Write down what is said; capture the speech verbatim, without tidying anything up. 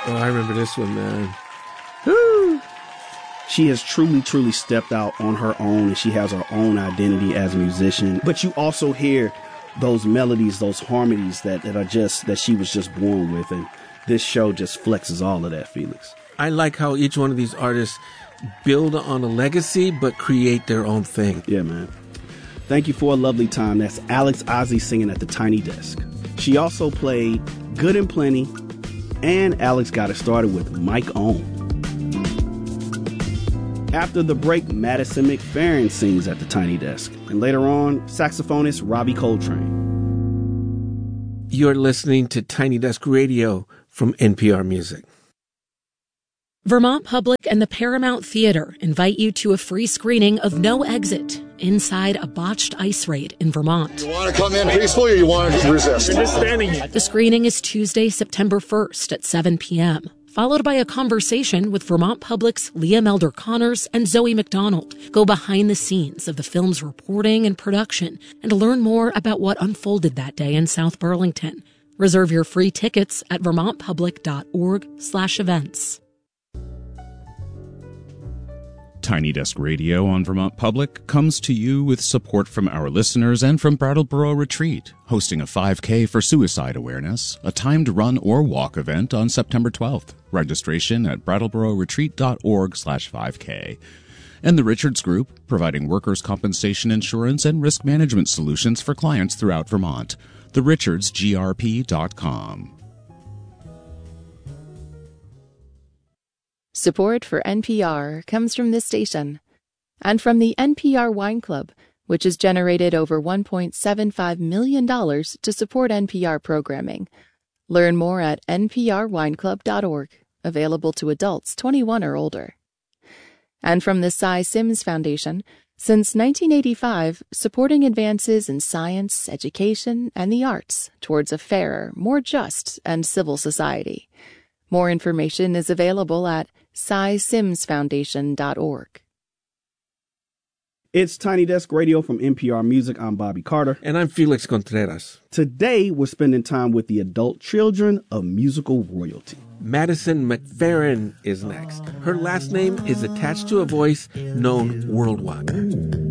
Oh, I remember this one, man. Woo! She has truly, truly stepped out on her own, and she has her own identity as a musician. But you also hear those melodies, those harmonies that, that are just, that she was just born with. And this show just flexes all of that, Felix. I like how each one of these artists build on a legacy, but create their own thing. Yeah, man. Thank you for a lovely time. That's Alex Ozzie singing at the Tiny Desk. She also played Good and Plenty, and Alex got it started with Mike Ohm. After the break, Madison McFerrin sings at the Tiny Desk. And later on, saxophonist Robbie Coltrane. You're listening to Tiny Desk Radio from N P R Music. Vermont Public and the Paramount Theater invite you to a free screening of No Exit inside a botched ice raid in Vermont. You want to come in peacefully or you want to resist? You're just standing here. The screening is Tuesday, September first at seven p.m., followed by a conversation with Vermont Public's Liam Elder Connors and Zoe McDonald. Go behind the scenes of the film's reporting and production and learn more about what unfolded that day in South Burlington. Reserve your free tickets at vermontpublic.org slash events. Tiny Desk Radio on Vermont Public comes to you with support from our listeners and from Brattleboro Retreat, hosting a five K for suicide awareness, a timed run or walk event on September twelfth. Registration at brattlebororetreat.org slash 5K. And the Richards Group, providing workers' compensation insurance and risk management solutions for clients throughout Vermont. the richards g r p dot com. Support for N P R comes from this station and from the N P R Wine Club, which has generated over one point seven five million dollars to support N P R programming. Learn more at n p r wine club dot org, available to adults twenty-one or older. And from the Cy Sims Foundation, since nineteen eighty-five, supporting advances in science, education, and the arts towards a fairer, more just, and civil society. More information is available at cy sims foundation dot org. It's Tiny Desk Radio from N P R Music. I'm Bobby Carter. And I'm Felix Contreras. Today, we're spending time with the adult children of musical royalty. Madison McFerrin is next. Her last name is attached to a voice known worldwide.